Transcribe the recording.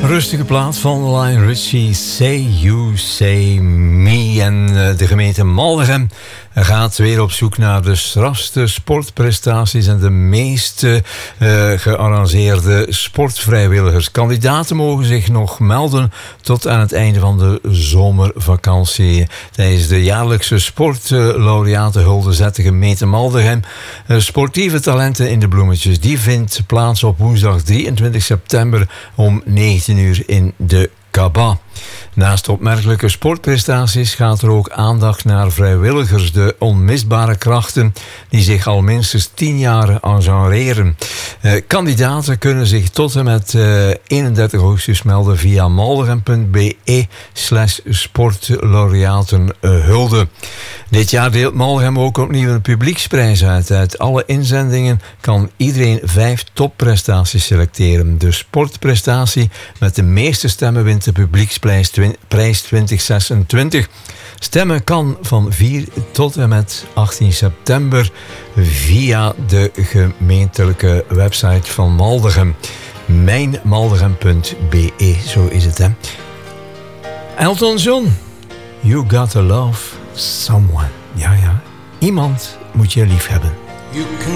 Rustige plaat van Lionel Richie, Say You, Say Me. En de gemeente Maldegem gaat weer op zoek naar de strafste sportprestaties en de meest gearrangeerde sportvrijwilligers. Kandidaten mogen zich nog melden tot aan het einde van de zomervakantie. Tijdens de jaarlijkse sportlaureatenhulde zet de gemeente Maldegem sportieve talenten in de bloemetjes. Die vindt plaats op woensdag 23 september om 19 uur in de Kaba. Naast opmerkelijke sportprestaties gaat er ook aandacht naar vrijwilligers, de onmisbare krachten die zich al minstens 10 jaar engenreren. Kandidaten kunnen zich tot en met 31 augustus melden via maldegem.be/sportlaureatenhulde. Dit jaar deelt Maldegem ook opnieuw een publieksprijs uit. Uit alle inzendingen kan iedereen 5 topprestaties selecteren. De sportprestatie met de meeste stemmen wint de publieksprijs 2026. Stemmen kan van 4 tot en met 18 september via de gemeentelijke website van Maldegem. mijnmaldegem.be, zo is het, hè. Elton John, You Gotta Love Someone. Ja, iemand moet je lief hebben. You can